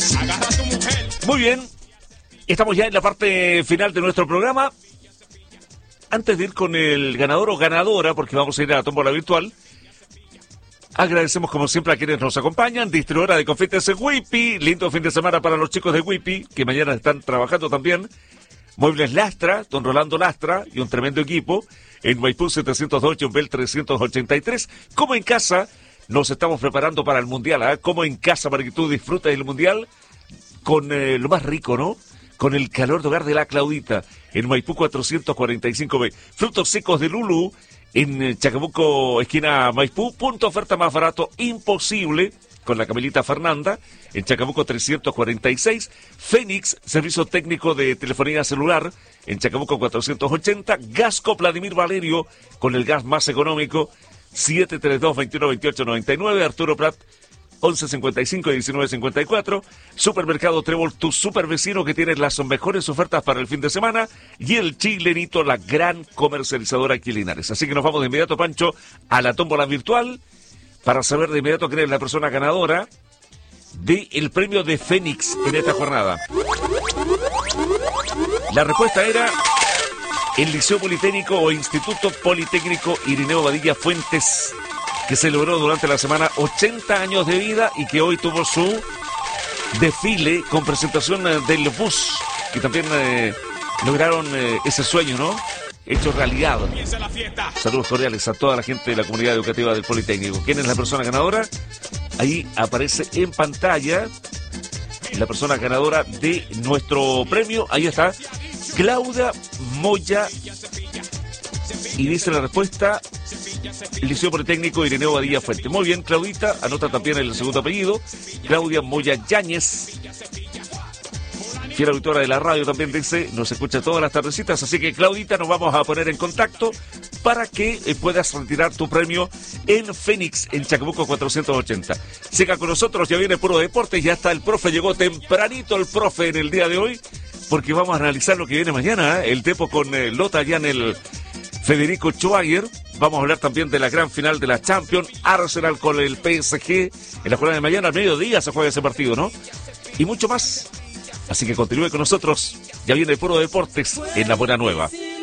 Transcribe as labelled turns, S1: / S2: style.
S1: Muy bien, estamos ya en la parte final de nuestro programa. Antes de ir con el ganador o ganadora, porque vamos a ir a la tómbola virtual, agradecemos como siempre a quienes nos acompañan. Distribuidora de confites Whippy, lindo fin de semana para los chicos de Whippy, que mañana están trabajando también. Muebles Lastra, don Rolando Lastra, y un tremendo equipo, en Maipú 708, en Bel 383. Como en casa, nos estamos preparando para el Mundial, ¿eh? Como en casa, para que tú disfrutes del Mundial con lo más rico, ¿no? Con el calor de hogar de la Claudita, en Maipú 445B. Frutos secos de Lulú, en Chacabuco, esquina Maipú. Punto oferta más barato imposible, con la Camelita Fernanda, en Chacabuco 346. Fénix, servicio técnico de telefonía celular, en Chacabuco 480. Gasco Vladimir Valerio, con el gas más económico, 732-2128-99. Arturo Prat, 1155-1954. Supermercado Trébol, tu super vecino que tiene las mejores ofertas para el fin de semana. Y el Chilenito, la gran comercializadora aquí en Linares. Así que nos vamos de inmediato, Pancho, a la tómbola virtual para saber de inmediato quién es la persona ganadora del premio de Fénix en esta jornada. La respuesta era el Liceo Politécnico o Instituto Politécnico Irineo Badilla Fuentes, que celebró durante la semana 80 años de vida y que hoy tuvo su desfile con presentación del bus, que también lograron ese sueño, ¿no? Hecho realidad. Saludos cordiales a toda la gente de la comunidad educativa del Politécnico. ¿Quién es la persona ganadora? Ahí aparece en pantalla la persona ganadora de nuestro premio. Ahí está, Claudia Moya. Y dice la respuesta: Liceo Politécnico Irineo Badilla Fuente. Muy bien, Claudita, anota también el segundo apellido, Claudia Moya Yáñez, fiel auditora de la radio, también dice, nos escucha todas las tardecitas. Así que, Claudita, nos vamos a poner en contacto para que puedas retirar tu premio en Fénix, en Chacabuco 480. Siga con nosotros, ya viene Puro Deportes, ya está el profe, llegó tempranito el profe en el día de hoy, porque vamos a analizar lo que viene mañana, el Tepo con Lota allá en el Federico Schwager. Vamos a hablar también de la gran final de la Champions, Arsenal con el PSG, en la jornada de mañana, al mediodía se juega ese partido, ¿no? Y mucho más. Así que continúe con nosotros, ya viene Puro Deportes en La Buena Nueva.